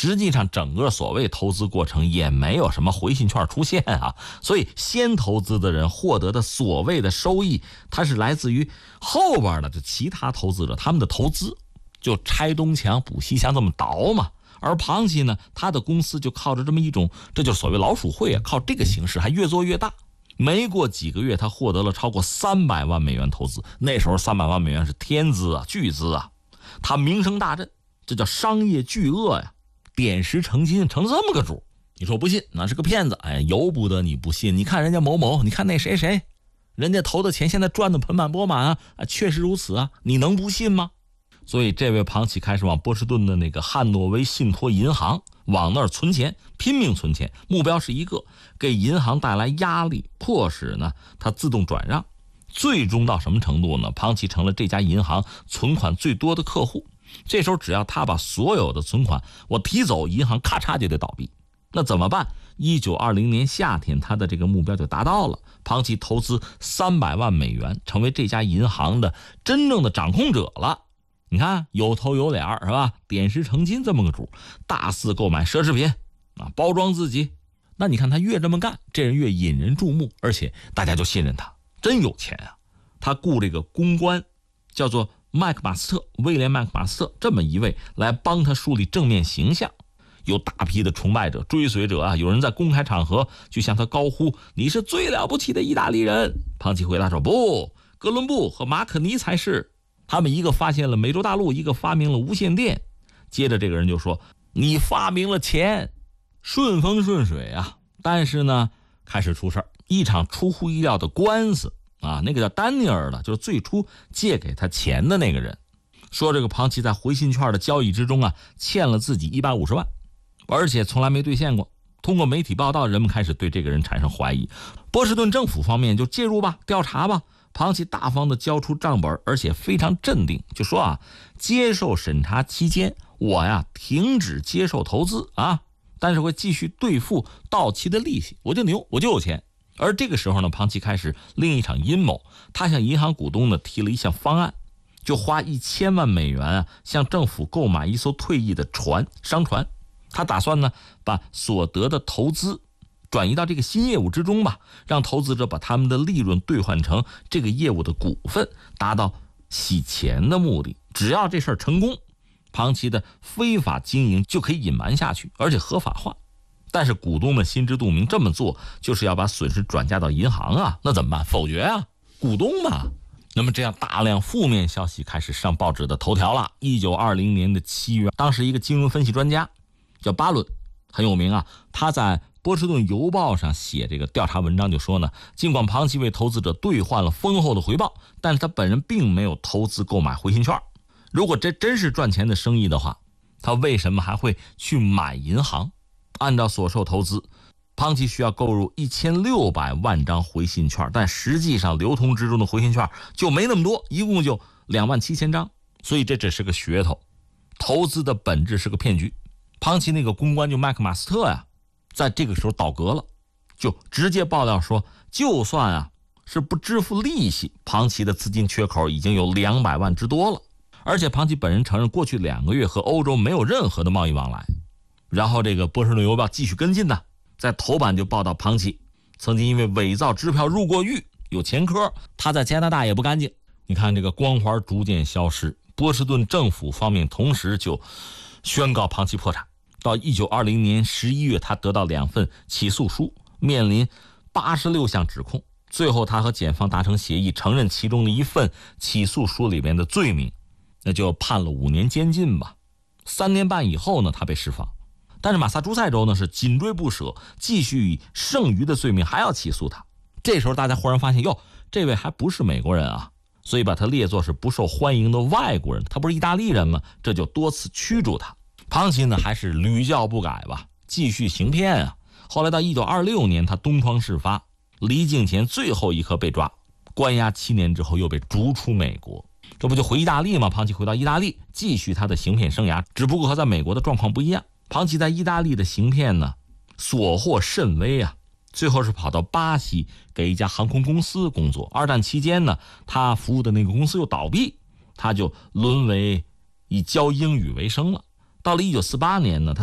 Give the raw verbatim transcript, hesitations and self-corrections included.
实际上整个所谓投资过程也没有什么回信券出现啊，所以先投资的人获得的所谓的收益，它是来自于后边的就其他投资者他们的投资，就拆东墙补西墙这么倒嘛。而庞奇呢，他的公司就靠着这么一种，这就是所谓老鼠会啊，靠这个形式还越做越大。没过几个月，他获得了超过三百万美元投资，那时候三百万美元是天资啊，巨资啊，他名声大振，这叫商业巨鳄呀，点石成金，成这么个主。你说不信，那是个骗子，哎，由不得你不信。你看人家某某，你看那谁谁，人家投的钱现在赚的盆满钵满啊，啊，确实如此啊，你能不信吗？所以这位庞奇开始往波士顿的那个汉诺威信托银行往那儿存钱，拼命存钱，目标是一个，给银行带来压力，迫使呢他自动转让。最终到什么程度呢？庞奇成了这家银行存款最多的客户。这时候只要他把所有的存款我提走，银行咔嚓就得倒闭。那怎么办？一九二零年夏天，他的这个目标就达到了。庞奇投资三百万美元，成为这家银行的真正的掌控者了。你看有头有脸是吧？点石成金这么个主，大肆购买奢侈品啊，包装自己。那你看他越这么干，这人越引人注目，而且大家就信任他，真有钱啊！他雇这个公关，叫做麦克马斯特，威廉麦克马斯特，这么一位来帮他树立正面形象。有大批的崇拜者、追随者啊，有人在公开场合就向他高呼：“你是最了不起的意大利人。”庞奇回答说：“不，哥伦布和马可尼才是。他们一个发现了美洲大陆，一个发明了无线电。”接着这个人就说：“你发明了钱。”顺风顺水啊，但是呢，开始出事儿，一场出乎意料的官司啊，那个叫丹尼尔的，就是最初借给他钱的那个人，说这个庞奇在回信券的交易之中啊，欠了自己一百五十万，而且从来没兑现过。通过媒体报道，人们开始对这个人产生怀疑。波士顿政府方面就介入吧，调查吧。庞奇大方地交出账本，而且非常镇定，就说啊，接受审查期间，我呀停止接受投资啊，但是会继续兑付到期的利息，我就牛，我就有钱。而这个时候呢，庞奇开始另一场阴谋，他向银行股东呢提了一项方案，就花一千万美元啊，向政府购买一艘退役的船，商船。他打算呢，把所得的投资转移到这个新业务之中吧，让投资者把他们的利润兑换成这个业务的股份，达到洗钱的目的。只要这事儿成功，庞奇的非法经营就可以隐瞒下去，而且合法化。但是股东们心知肚明，这么做就是要把损失转嫁到银行啊，那怎么办？否决啊，股东嘛。那么这样大量负面消息开始上报纸的头条了。一九二零年的七月，当时一个金融分析专家叫巴伦，很有名啊，他在波士顿邮报上写这个调查文章，就说呢，尽管庞奇为投资者兑换了丰厚的回报，但是他本人并没有投资购买回信券。如果这真是赚钱的生意的话，他为什么还会去买银行？按照所受投资，庞奇需要购入一千六百万张回信券，但实际上流通之中的回信券就没那么多，一共就两万七千张，所以这只是个噱头，投资的本质是个骗局。庞奇那个公关就麦克马斯特呀，在这个时候倒戈了，就直接爆料说，就算啊是不支付利息，庞奇的资金缺口已经有两百万之多了。而且庞奇本人承认，过去两个月和欧洲没有任何的贸易往来。然后这个波士顿邮报继续跟进呢，在头版就报道庞奇曾经因为伪造支票入过狱，有前科，他在加拿大也不干净。你看这个光环逐渐消失，波士顿政府方面同时就宣告庞奇破产。到一九二零年十一月，他得到两份起诉书，面临八十六项指控。最后他和检方达成协议，承认其中的一份起诉书里面的罪名，那就判了五年监禁吧。三年半以后呢，他被释放。但是马萨诸塞州呢是紧追不舍，继续以剩余的罪名还要起诉他。这时候大家忽然发现，哟，这位还不是美国人啊，所以把他列作是不受欢迎的外国人。他不是意大利人吗？这就多次驱逐他。庞奇呢还是屡教不改吧，继续行骗啊。后来到一九二六年，他东窗事发，离境前最后一刻被抓，关押七年之后又被逐出美国。这不就回意大利吗？庞奇回到意大利继续他的行骗生涯，只不过和在美国的状况不一样。庞奇在意大利的行骗呢所获甚微啊，最后是跑到巴西给一家航空公司工作。二战期间呢，他服务的那个公司又倒闭，他就沦为以教英语为生了。到了一九四八年呢，他